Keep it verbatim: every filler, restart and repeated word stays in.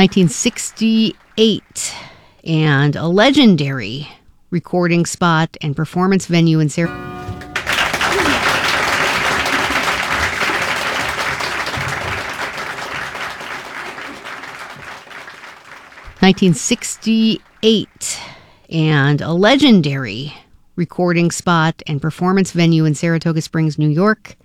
nineteen sixty-eight, and a legendary recording spot and performance venue in Saratoga. nineteen sixty-eight, and a legendary recording spot and performance venue in Saratoga Springs, New York.